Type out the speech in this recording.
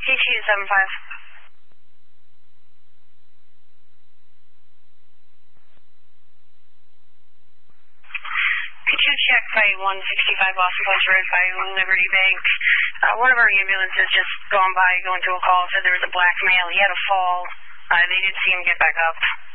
CT-75. Could you check Fight 165 Boston Post Road by Liberty Bank? One of our ambulances just gone by going to a call, said there was a black male. He had a fall. They didn't see him get back up.